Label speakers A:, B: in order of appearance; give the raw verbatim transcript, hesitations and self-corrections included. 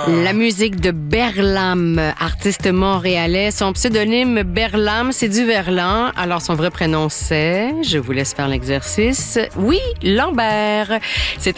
A: La musique de Berlam, artiste montréalais. Son pseudonyme Berlam, c'est du verlan. Alors, son vrai prénom, c'est... Je vous laisse faire l'exercice. Oui, Lambert. C'est